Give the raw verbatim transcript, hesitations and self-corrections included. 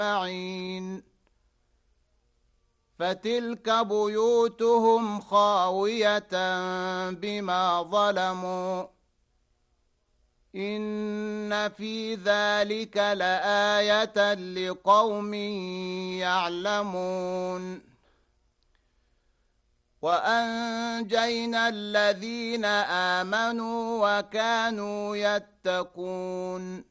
أجمعين. فتلك بيوتهم خاوية بما ظلموا إن في ذلك لآية لقوم يعلمون. وأنجينا الذين آمنوا وكانوا يتقون